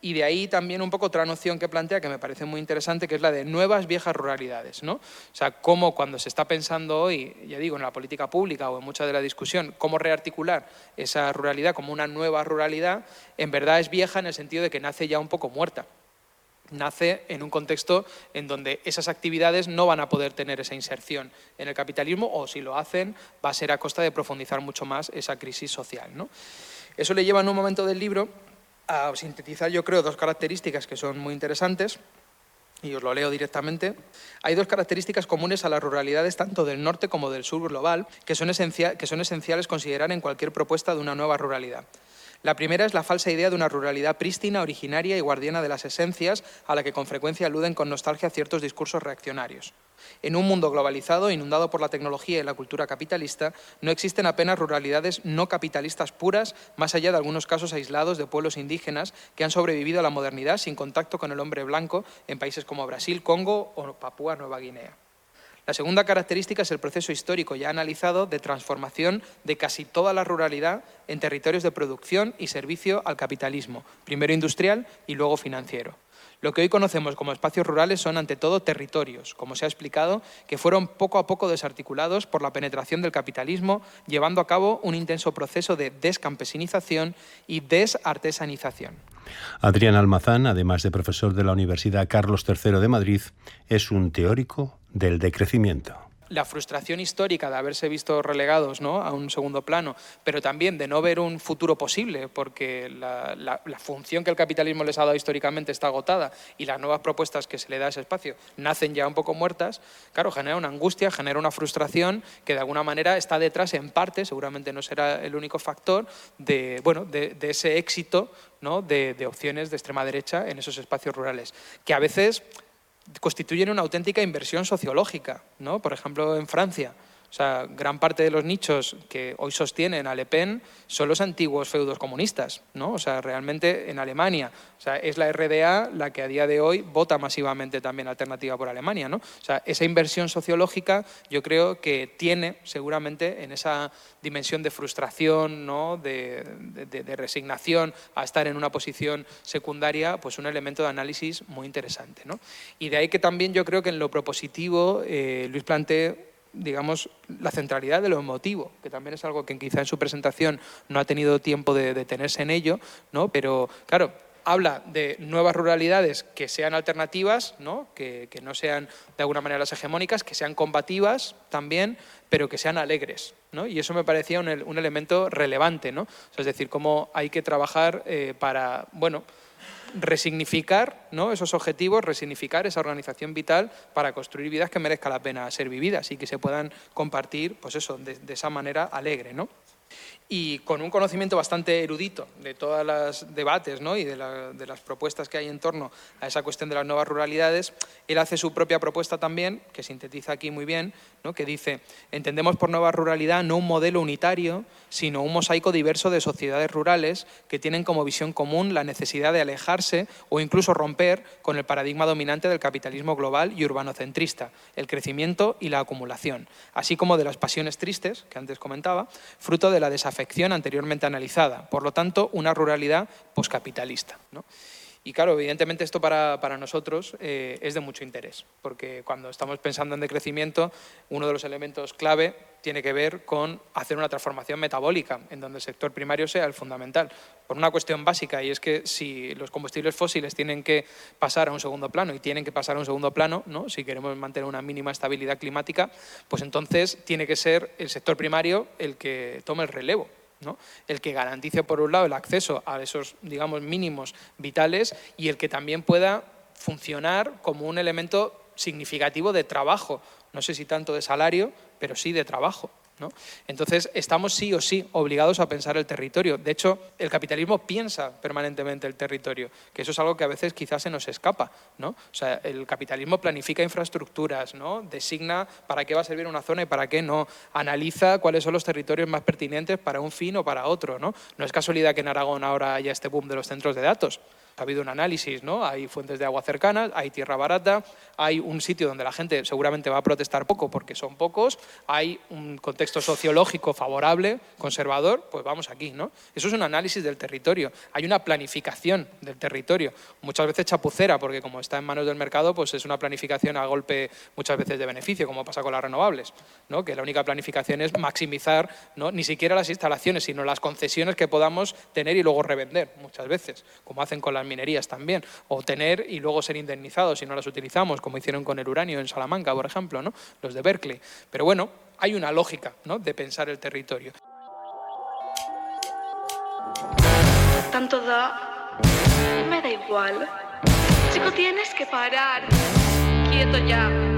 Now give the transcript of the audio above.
Y de ahí también un poco otra noción que plantea que me parece muy interesante, que es la de nuevas viejas ruralidades, ¿no? O sea, cómo cuando se está pensando hoy, ya digo, en la política pública o en mucha de la discusión, cómo rearticular esa ruralidad como una nueva ruralidad, en verdad es vieja en el sentido de que nace ya un poco muerta. Nace en un contexto en donde esas actividades no van a poder tener esa inserción en el capitalismo, o si lo hacen va a ser a costa de profundizar mucho más esa crisis social, ¿no? Eso le lleva en un momento del libro a sintetizar, yo creo, dos características que son muy interesantes, y os lo leo directamente. Hay dos características comunes a las ruralidades tanto del norte como del sur global que son esenciales considerar en cualquier propuesta de una nueva ruralidad. La primera es la falsa idea de una ruralidad prístina, originaria y guardiana de las esencias, a la que con frecuencia aluden con nostalgia ciertos discursos reaccionarios. En un mundo globalizado, inundado por la tecnología y la cultura capitalista, no existen apenas ruralidades no capitalistas puras, más allá de algunos casos aislados de pueblos indígenas que han sobrevivido a la modernidad sin contacto con el hombre blanco en países como Brasil, Congo o Papúa Nueva Guinea. La segunda característica es el proceso histórico ya analizado de transformación de casi toda la ruralidad en territorios de producción y servicio al capitalismo, primero industrial y luego financiero. Lo que hoy conocemos como espacios rurales son, ante todo, territorios, como se ha explicado, que fueron poco a poco desarticulados por la penetración del capitalismo, llevando a cabo un intenso proceso de descampesinización y desartesanización. Adrián Almazán, además de profesor de la Universidad Carlos III de Madrid, es un teórico del decrecimiento. La frustración histórica de haberse visto relegados, ¿no?, a un segundo plano, pero también de no ver un futuro posible, porque la función que el capitalismo les ha dado históricamente está agotada y las nuevas propuestas que se le da a ese espacio nacen ya un poco muertas, claro, genera una angustia, genera una frustración que de alguna manera está detrás, en parte, seguramente no será el único factor, de ese éxito, ¿no?, de opciones de extrema derecha en esos espacios rurales, que a veces constituyen una auténtica inversión sociológica, ¿no? Por ejemplo, en Francia, o sea, gran parte de los nichos que hoy sostienen a Le Pen son los antiguos feudos comunistas, ¿no? O sea, realmente en Alemania, o sea, es la RDA la que a día de hoy vota masivamente también Alternativa por Alemania, ¿no? O sea, esa inversión sociológica yo creo que tiene seguramente en esa dimensión de frustración, ¿no?, de resignación a estar en una posición secundaria, pues un elemento de análisis muy interesante, ¿no? Y de ahí que también yo creo que en lo propositivo Luis plantee, digamos, la centralidad de lo emotivo, que también es algo que quizá en su presentación no ha tenido tiempo de detenerse en ello, ¿no? Pero, claro, habla de nuevas ruralidades que sean alternativas, ¿no?, que no sean de alguna manera las hegemónicas, que sean combativas también, pero que sean alegres, ¿no? Y eso me parecía un elemento relevante, ¿no? O sea, es decir, cómo hay que trabajar para, bueno, resignificar, ¿no?, esos objetivos, resignificar esa organización vital para construir vidas que merezca la pena ser vividas y que se puedan compartir, pues eso, de esa manera alegre, ¿no? Y con un conocimiento bastante erudito de todos los debates, ¿no?, y de las propuestas que hay en torno a esa cuestión de las nuevas ruralidades, él hace su propia propuesta también, que sintetiza aquí muy bien, ¿no?, que dice: entendemos por nueva ruralidad no un modelo unitario, sino un mosaico diverso de sociedades rurales que tienen como visión común la necesidad de alejarse o incluso romper con el paradigma dominante del capitalismo global y urbanocentrista, el crecimiento y la acumulación, así como de las pasiones tristes, que antes comentaba, fruto de la desafección anteriormente analizada, por lo tanto, una ruralidad poscapitalista, ¿no? Y claro, evidentemente esto para nosotros es de mucho interés, porque cuando estamos pensando en decrecimiento, uno de los elementos clave tiene que ver con hacer una transformación metabólica, en donde el sector primario sea el fundamental, por una cuestión básica, y es que si los combustibles fósiles tienen que pasar a un segundo plano, y tienen que pasar a un segundo plano, ¿no?, si queremos mantener una mínima estabilidad climática, pues entonces tiene que ser el sector primario el que tome el relevo, ¿no?, el que garantice, por un lado, el acceso a esos, digamos, mínimos vitales y el que también pueda funcionar como un elemento significativo de trabajo, no sé si tanto de salario, pero sí de trabajo, ¿no? Entonces, estamos sí o sí obligados a pensar el territorio. De hecho, el capitalismo piensa permanentemente el territorio, que eso es algo que a veces quizás se nos escapa, ¿no? O sea, el capitalismo planifica infraestructuras, ¿no?, designa para qué va a servir una zona y para qué no, analiza cuáles son los territorios más pertinentes para un fin o para otro, ¿no? No es casualidad que en Aragón ahora haya este boom de los centros de datos. Ha habido un análisis, ¿no? Hay fuentes de agua cercanas, hay tierra barata, hay un sitio donde la gente seguramente va a protestar poco porque son pocos, hay un contexto sociológico favorable, conservador, pues vamos aquí, ¿no? Eso es un análisis del territorio. Hay una planificación del territorio, muchas veces chapucera, porque como está en manos del mercado, pues es una planificación a golpe muchas veces de beneficio, como pasa con las renovables, ¿no? Que la única planificación es maximizar, ¿no? Ni siquiera las instalaciones, sino las concesiones que podamos tener y luego revender, muchas veces, como hacen con las minerías también, o tener y luego ser indemnizados si no las utilizamos, como hicieron con el uranio en Salamanca, por ejemplo, ¿no? Los de Berkeley. Pero bueno, hay una lógica, ¿no? De pensar el territorio. Tanto da, me da igual. Chico, tienes que parar. Quieto ya.